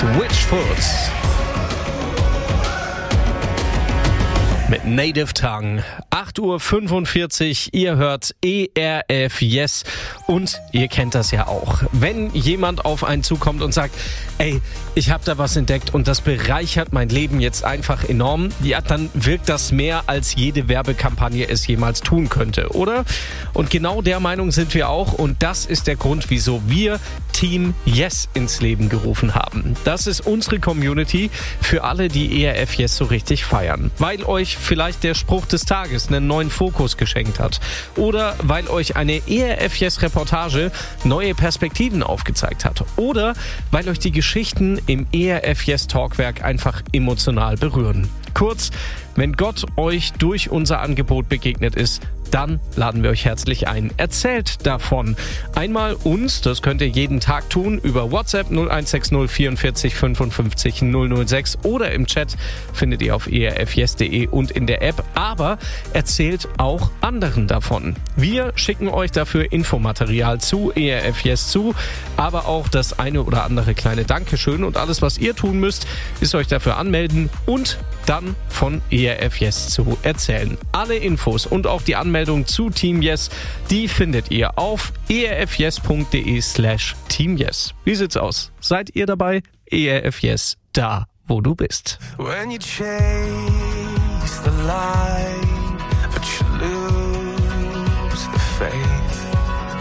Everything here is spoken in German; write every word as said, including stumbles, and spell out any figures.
Switchfoot mit Native Tongue. acht Uhr fünfundvierzig, ihr hört E R F Yes und ihr kennt das ja auch. Wenn jemand auf einen zukommt und sagt, ey, ich habe da was entdeckt und das bereichert mein Leben jetzt einfach enorm, ja, dann wirkt das mehr, als jede Werbekampagne es jemals tun könnte, oder? Und genau der Meinung sind wir auch und das ist der Grund, wieso wir Team Yes ins Leben gerufen haben. Das ist unsere Community für alle, die E R F Yes so richtig feiern. Weil euch vielleicht der Spruch des Tages einen neuen Fokus geschenkt hat. Oder weil euch eine E R F Yes-Reportage neue Perspektiven aufgezeigt hat. Oder weil euch die Geschichten im E R F Yes-Talkwerk einfach emotional berühren. Kurz, wenn Gott euch durch unser Angebot begegnet ist, dann laden wir euch herzlich ein. Erzählt davon. Einmal uns, das könnt ihr jeden Tag tun, über WhatsApp null eins sechs null vierundvierzig fünfundfünfzig null null sechs oder im Chat findet ihr auf e r f yes punkt de und in der App. Aber erzählt auch anderen davon. Wir schicken euch dafür Infomaterial zu, E R F Yes zu, aber auch das eine oder andere kleine Dankeschön. Und alles, was ihr tun müsst, ist euch dafür anmelden und dann von E R F Yes zu erzählen. Alle Infos und auch die Anmeldung zu Team Yes, die findet ihr auf e r f yes punkt de slash Team Yes. Wie sieht's aus? Seid ihr dabei? E R F Yes, da, wo du bist. When you chase the light, but you lose the faith.